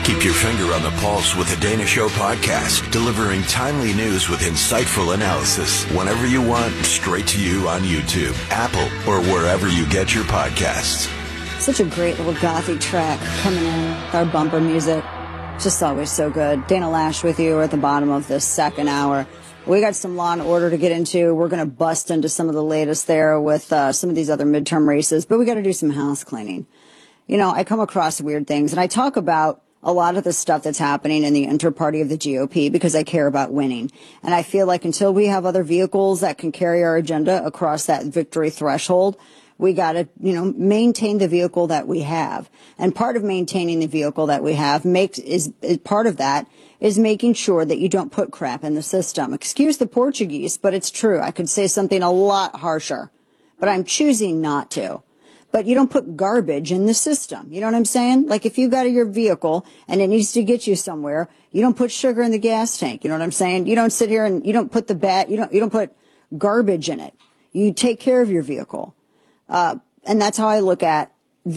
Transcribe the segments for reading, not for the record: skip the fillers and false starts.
Keep your finger on the pulse with the Dana Show podcast, delivering timely news with insightful analysis whenever you want, straight to you on YouTube, Apple, or wherever you get your podcasts. Such a great little gothy track coming in with our bumper music. Just always so good. Dana Lash with you at the bottom of this second hour. We got some Law and Order to get into. We're going to bust into some of the latest there with some of these other midterm races, but we got to do some house cleaning. You know, I come across weird things, and I talk about a lot of the stuff that's happening in the inter-party of the GOP because I care about winning. And I feel like until we have other vehicles that can carry our agenda across that victory threshold, we got to, maintain the vehicle that we have. And part of maintaining the vehicle that we have is part of that is making sure that you don't put crap in the system. Excuse the Portuguese, but it's true. I could say something a lot harsher, but I'm choosing not to. But you don't put garbage in the system. You know what I'm saying? Like if you got your vehicle and it needs to get you somewhere, you don't put sugar in the gas tank. You know what I'm saying? You don't sit here and you don't put you don't put garbage in it. You take care of your vehicle. And that's how I look at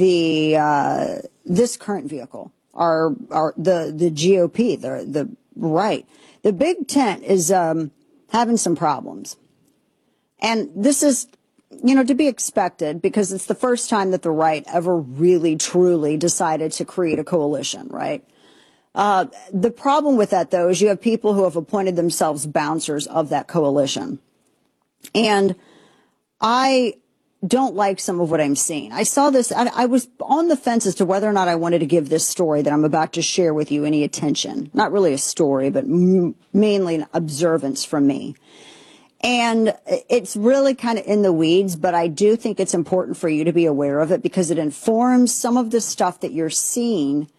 this current vehicle, the GOP, the right. The big tent is having some problems, and this is to be expected because it's the first time that the right ever really truly decided to create a coalition, right? The problem with that, though, is you have people who have appointed themselves bouncers of that coalition, and I don't like some of what I'm seeing. I saw this. I was on the fence as to whether or not I wanted to give this story that I'm about to share with you any attention. Not really a story, but mainly an observance from me. And it's really kind of in the weeds, but I do think it's important for you to be aware of it because it informs some of the stuff that you're seeing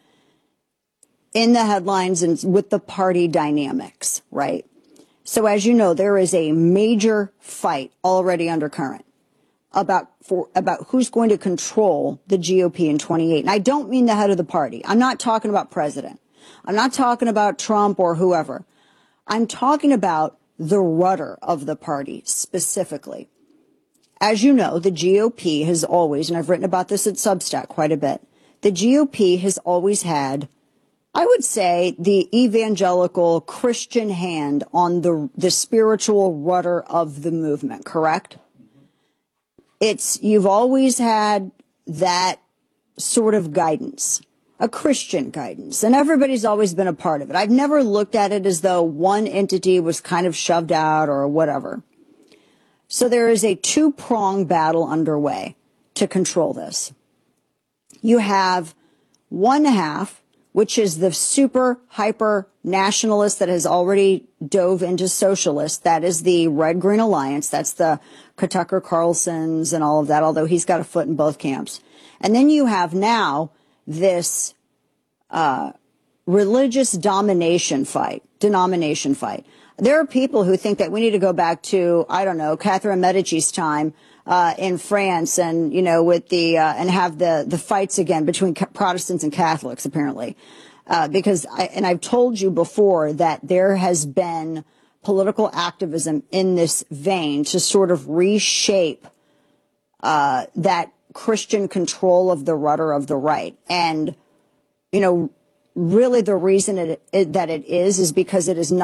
in the headlines and with the party dynamics, right? So as you know, there is a major fight already undercurrent about who's going to control the GOP in 28. And I don't mean the head of the party. I'm not talking about president. I'm not talking about Trump or whoever. I'm talking about the rudder of the party specifically. As you know, the GOP has always, and I've written about this at Substack quite a bit, the GOP has always had, I would say, the evangelical Christian hand on the spiritual rudder of the movement, correct? You've always had that sort of guidance, a Christian guidance, and everybody's always been a part of it. I've never looked at it as though one entity was kind of shoved out or whatever. So there is a two-pronged battle underway to control this. You have one half, which is the super hyper nationalist that has already dove into socialist. That is the Red Green Alliance. That's the Tucker Carlsons and all of that, although he's got a foot in both camps. And then you have now this religious denomination fight. There are people who think that we need to go back to, I don't know, Catherine Medici's time in France and, with and have the fights again between Protestants and Catholics, apparently. Because I've told you before that there has been political activism in this vein to sort of reshape that Christian control of the rudder of the right. And, really the reason that it is because it is not